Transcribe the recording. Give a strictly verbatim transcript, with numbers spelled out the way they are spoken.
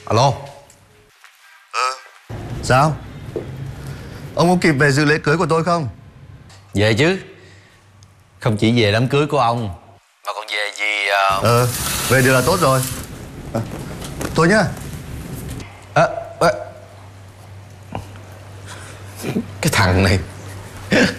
Alo. Ừ. Sao? Ông có kịp về dự lễ cưới của tôi không? Về chứ. Không chỉ về đám cưới của ông, mà còn về vì... Uh... Ờ, về được là tốt rồi. À, tôi nhá. À, à... Cái thằng này